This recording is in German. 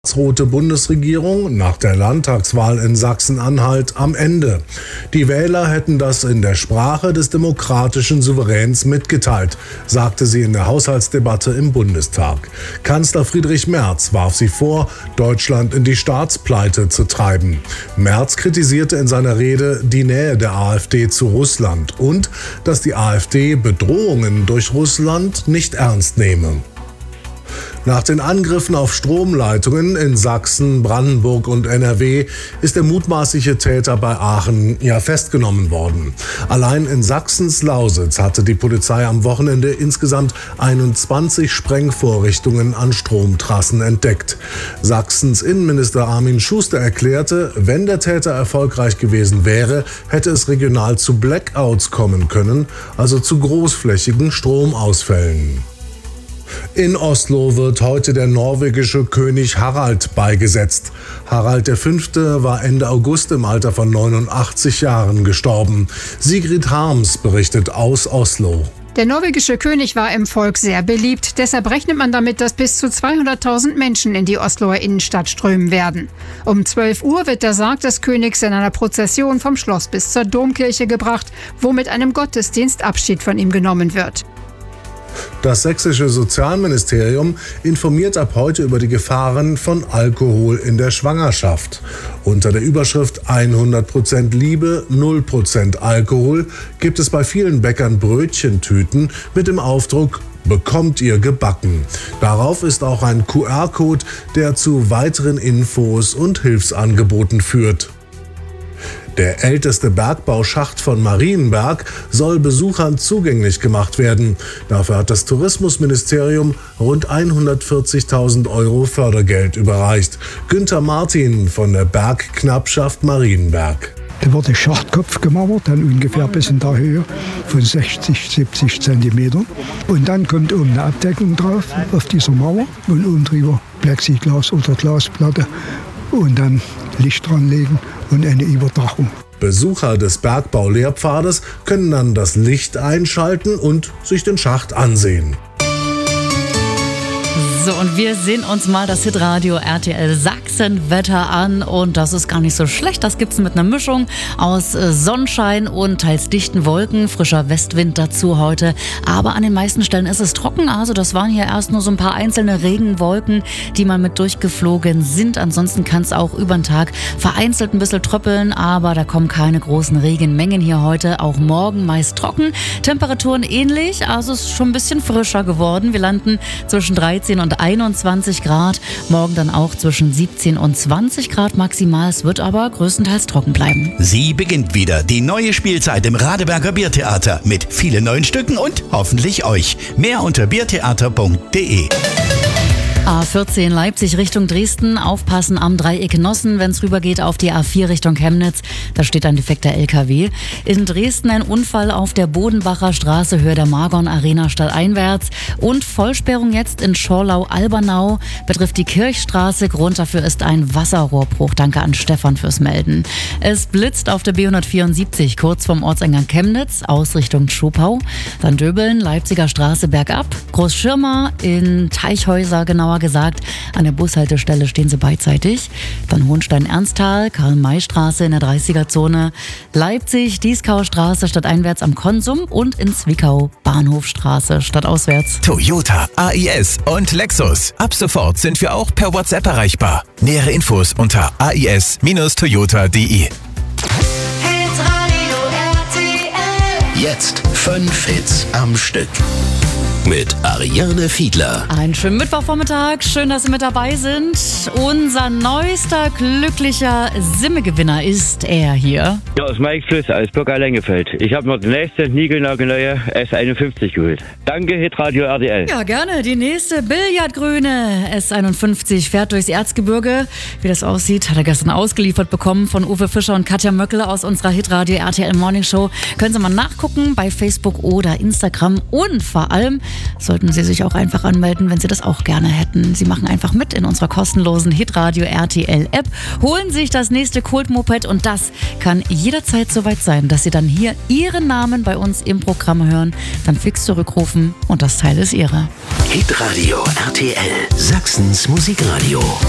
Rote Bundesregierung nach der Landtagswahl in Sachsen-Anhalt am Ende. Die Wähler hätten das in der Sprache des demokratischen Souveräns mitgeteilt, sagte sie in der Haushaltsdebatte im Bundestag. Kanzler Friedrich Merz warf sie vor, Deutschland in die Staatspleite zu treiben. Merz kritisierte in seiner Rede die Nähe der AfD zu Russland und dass die AfD Bedrohungen durch Russland nicht ernst nehme. Nach den Angriffen auf Stromleitungen in Sachsen, Brandenburg und NRW ist der mutmaßliche Täter bei Aachen festgenommen worden. Allein in Sachsens Lausitz hatte die Polizei am Wochenende insgesamt 21 Sprengvorrichtungen an Stromtrassen entdeckt. Sachsens Innenminister Armin Schuster erklärte, wenn der Täter erfolgreich gewesen wäre, hätte es regional zu Blackouts kommen können, also zu großflächigen Stromausfällen. In Oslo wird heute der norwegische König Harald beigesetzt. Harald V. war Ende August im Alter von 89 Jahren gestorben. Sigrid Harms berichtet aus Oslo. Der norwegische König war im Volk sehr beliebt. Deshalb rechnet man damit, dass bis zu 200.000 Menschen in die Osloer Innenstadt strömen werden. Um 12 Uhr wird der Sarg des Königs in einer Prozession vom Schloss bis zur Domkirche gebracht, wo mit einem Gottesdienst Abschied von ihm genommen wird. Das sächsische Sozialministerium informiert ab heute über die Gefahren von Alkohol in der Schwangerschaft. Unter der Überschrift 100% Liebe, 0% Alkohol gibt es bei vielen Bäckern Brötchentüten mit dem Aufdruck "Bekommt ihr gebacken". Darauf ist auch ein QR-Code, der zu weiteren Infos und Hilfsangeboten führt. Der älteste Bergbauschacht von Marienberg soll Besuchern zugänglich gemacht werden. Dafür hat das Tourismusministerium rund 140.000 € Fördergeld überreicht. Günther Martin von der Bergknappschaft Marienberg. Da wird der Schachtkopf gemauert, dann ungefähr bis in der Höhe von 60, 70 Zentimetern. Und dann kommt oben eine Abdeckung drauf auf dieser Mauer und oben drüber Plexiglas oder Glasplatte und dann Licht dran legen und eine Überdachung. Besucher des Bergbaulehrpfades können dann das Licht einschalten und sich den Schacht ansehen. So, und wir sehen uns mal das Hitradio RTL Sachsen-Wetter an und das ist gar nicht so schlecht. Das gibt's mit einer Mischung aus Sonnenschein und teils dichten Wolken, frischer Westwind dazu heute. Aber an den meisten Stellen ist es trocken, also das waren hier erst nur so ein paar einzelne Regenwolken, die mal mit durchgeflogen sind. Ansonsten kann es auch über den Tag vereinzelt ein bisschen tröppeln, aber da kommen keine großen Regenmengen hier heute. Auch morgen meist trocken, Temperaturen ähnlich, also es ist schon ein bisschen frischer geworden. Wir landen zwischen 13 und 21 Grad, morgen dann auch zwischen 17 und 20 Grad maximal. Es wird aber größtenteils trocken bleiben. Sie beginnt wieder, die neue Spielzeit im Radeberger Biertheater mit vielen neuen Stücken und hoffentlich euch. Mehr unter biertheater.de. A14 Leipzig Richtung Dresden, aufpassen am Dreieck Nossen, wenn es rübergeht auf die A4 Richtung Chemnitz, da steht ein defekter LKW. In Dresden ein Unfall auf der Bodenbacher Straße, Höhe der Margon Arena stadteinwärts und Vollsperrung jetzt in Schorlau-Albernau, betrifft die Kirchstraße, Grund dafür ist ein Wasserrohrbruch. Danke an Stefan fürs Melden. Es blitzt auf der B174 kurz vom Ortseingang Chemnitz, Ausrichtung Schopau, dann Döbeln, Leipziger Straße bergab, Großschirmer in Teichhäuser genauer gesagt. An der Bushaltestelle stehen sie beidseitig. Dann Hohenstein-Ernsthal, Karl-May-Straße in der 30er-Zone, Leipzig, Dieskauer-Straße stadteinwärts am Konsum und in Zwickau, Bahnhofstraße stadtauswärts. Toyota, AIS und Lexus. Ab sofort sind wir auch per WhatsApp erreichbar. Nähere Infos unter ais-toyota.de. Jetzt 5 Hits am Stück. Mit Ariane Fiedler. Einen schönen Mittwochvormittag, schön, dass Sie mit dabei sind. Unser neuester glücklicher Simme-Gewinner ist er hier. Ja, aus Mike Fluss aus Burger-Lengefeld. Ich habe mir die nächste niegelnagelneue S51 geholt. Danke, Hitradio RTL. Ja, gerne. Die nächste Billardgrüne S51 fährt durchs Erzgebirge. Wie das aussieht, hat er gestern ausgeliefert bekommen von Uwe Fischer und Katja Möckle aus unserer Hitradio RTL Morning Show. Können Sie mal nachgucken bei Facebook oder Instagram und vor allem sollten Sie sich auch einfach anmelden, wenn Sie das auch gerne hätten. Sie machen einfach mit in unserer kostenlosen Hitradio RTL App, holen sich das nächste Kultmoped und das kann jederzeit soweit sein, dass Sie dann hier Ihren Namen bei uns im Programm hören, dann fix zurückrufen und das Teil ist Ihre. Hitradio RTL, Sachsens Musikradio.